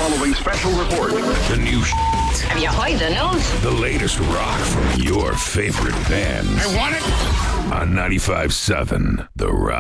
following special report. The new Have you heard the news? the latest rock from your favorite bands. I want it. On 95.7 The Rock.